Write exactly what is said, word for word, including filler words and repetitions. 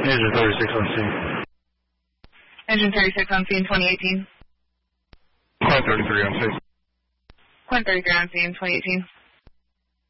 Engine thirty-six on scene. Engine thirty-six on scene, twenty eighteen. Quint thirty-three on scene. Quint thirty-three on scene, twenty eighteen.